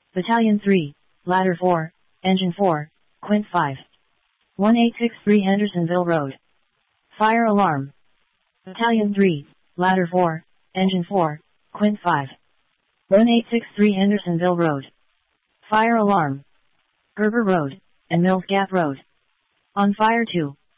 Battalion 3, Ladder 4, Engine 4, Quint 5. 1863 Hendersonville Road. Fire alarm. Battalion 3, Ladder 4, Engine 4, Quint 5. 1863 Hendersonville Road. Fire alarm. Gerber Road, and Mills Gap Road. On fire 2.